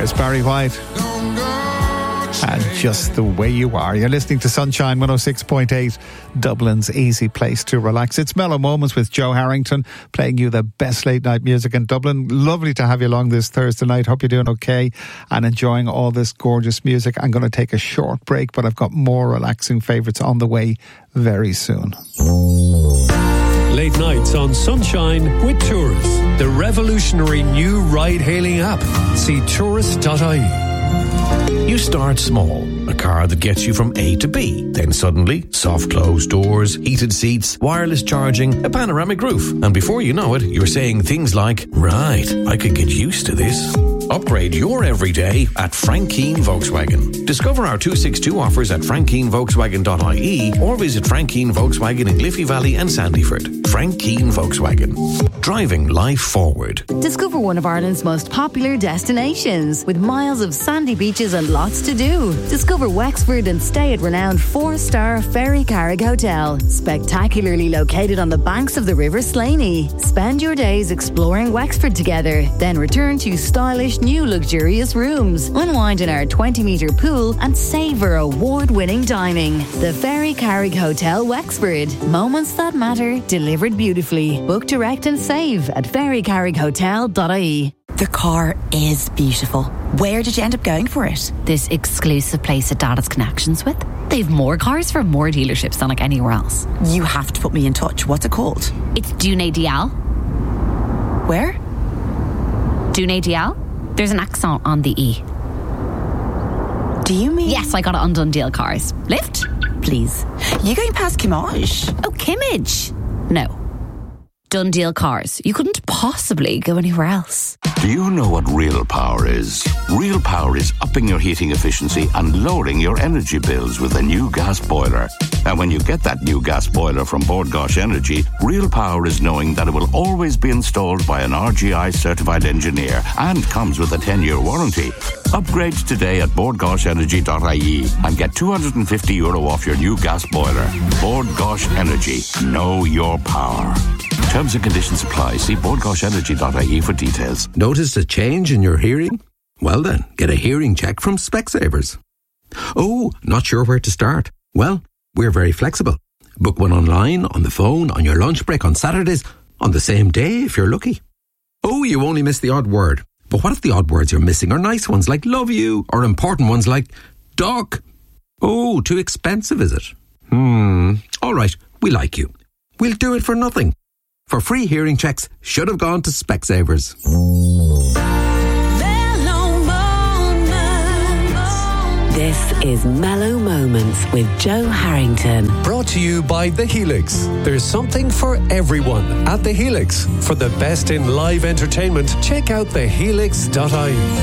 There's Barry White. And Just the Way You Are. You're listening to Sunshine 106.8, Dublin's easy place to relax. It's Mellow Moments with Joe Harrington, playing you the best late night music in Dublin. Lovely to have you along this Thursday night. Hope you're doing okay and enjoying all this gorgeous music. I'm going to take a short break, but I've got more relaxing favourites on the way very soon. Late nights on Sunshine with Tourist, the revolutionary new ride-hailing app. See tourist.ie. You start small, a car that gets you from A to B. Then suddenly, soft closed doors, heated seats, wireless charging, a panoramic roof. And before you know it, you're saying things like, right, I could get used to this. Upgrade your everyday at Frank Keane Volkswagen. Discover our 262 offers at frankkeanevolkswagen.ie or visit Frank Keane Volkswagen in Liffey Valley and Sandyford. Frank Keane Volkswagen. Driving life forward. Discover one of Ireland's most popular destinations with miles of sandy beaches and lots to do. Discover Wexford and stay at renowned 4-star Ferry Carrick Hotel, spectacularly located on the banks of the River Slaney. Spend your days exploring Wexford together, then return to stylish new luxurious rooms. Unwind in our 20-metre pool and savour award-winning dining. The Ferry Carrick Hotel, Wexford. Moments that matter, delivered beautifully. Book direct and save at ferrycarrickhotel.ie. The car is beautiful. Where did you end up going for it? This exclusive place that Dad has connections with. They've more cars from more dealerships than like anywhere else. You have to put me in touch. What's it called? It's Dune Dial. Where? Dune Dial. There's an accent on the E. Do you mean? Yes, I got it on Dune Dial Cars. Lift? Please. You going past Kimmage? Oh, Kimmage. No. Done Deal Cars. You couldn't possibly go anywhere else. Do you know what real power is? Real power is upping your heating efficiency and lowering your energy bills with a new gas boiler. And when you get that new gas boiler from Bord Gáis Energy, real power is knowing that it will always be installed by an RGI certified engineer and comes with a 10-year warranty. Upgrade today at bordgaisenergy.ie and get €250 off your new gas boiler. Bord Gáis Energy. Know your power. Terms and conditions apply. See bordgaisenergy.ie for details. Noticed a change in your hearing? Well then, get a hearing check from Specsavers. Oh, not sure where to start? Well, we're very flexible. Book one online, on the phone, on your lunch break, on Saturdays, on the same day if you're lucky. Oh, you only missed the odd word. But what if the odd words you're missing are nice ones like love you, or important ones like dog? Oh, too expensive, is it? All right, we like you. We'll do it for nothing. For free hearing checks, should have gone to Specsavers. This is Mellow Moments with Joe Harrington. Brought to you by The Helix. There's something for everyone at The Helix. For the best in live entertainment, check out thehelix.ie.